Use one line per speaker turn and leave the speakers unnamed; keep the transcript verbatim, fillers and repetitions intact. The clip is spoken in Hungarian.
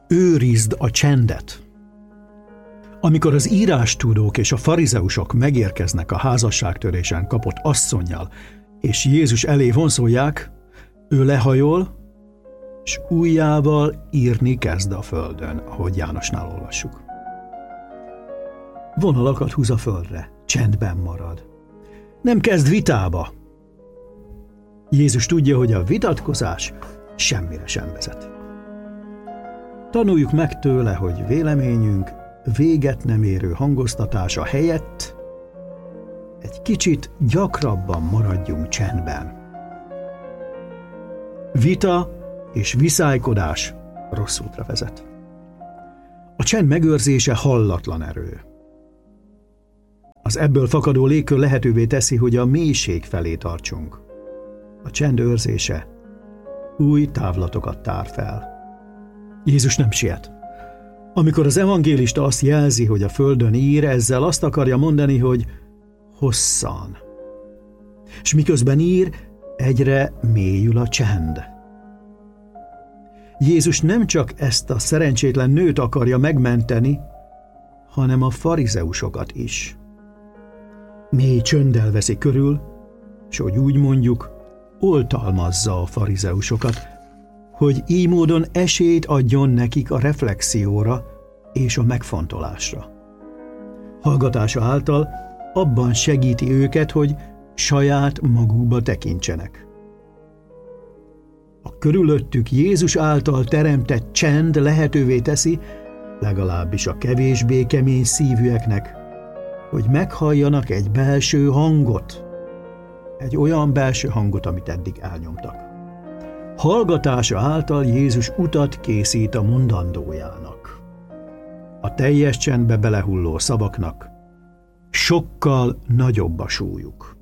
őrizd a csendet. Amikor az írástudók és a farizeusok megérkeznek a házasságtörésen kapott asszonnyal, és Jézus elé vonszolják, ő lehajol, és ujjával írni kezd a földön, ahogy Jánosnál olvassuk. Vonalakat húz a földre, csendben marad. Nem kezd vitába. Jézus tudja, hogy a vitatkozás semmire sem vezet. Tanuljuk meg tőle, hogy véleményünk véget nem érő hangoztatása helyett egy kicsit gyakrabban maradjunk csendben. Vita és viszálykodás rossz útra vezet. A csend megőrzése hallatlan erő. Az ebből fakadó légkör lehetővé teszi, hogy a mélység felé tartsunk. A csend őrzése új távlatokat tár fel. Jézus nem siet. Amikor az evangélista azt jelzi, hogy a földön ír, ezzel azt akarja mondani, hogy hosszan. És miközben ír, egyre mélyül a csend. Jézus nem csak ezt a szerencsétlen nőt akarja megmenteni, hanem a farizeusokat is. Mély csönddel veszi körül, és hogy úgy mondjuk, oltalmazza a farizeusokat, hogy így módon esélyt adjon nekik a reflexióra és a megfontolásra. Hallgatása által abban segíti őket, hogy saját magukba tekintsenek. A körülöttük Jézus által teremtett csend lehetővé teszi, legalábbis a kevésbé kemény szívűeknek, hogy meghalljanak egy belső hangot, egy olyan belső hangot, amit eddig elnyomtak. Hallgatása által Jézus utat készít a mondandójának. A teljes csendbe belehulló szavaknak sokkal nagyobb a súlyuk.